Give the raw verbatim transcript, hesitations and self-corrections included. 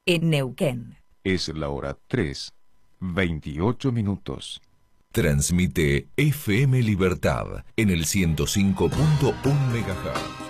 en Neuquén. Es la hora tres, veintiocho minutos. Transmite F M Libertad en el ciento cinco punto uno megahertz.